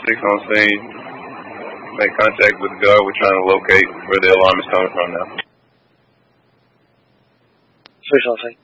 6 on scene. Make contact with the guard. We're trying to locate where the alarm is coming from now. 6 on scene.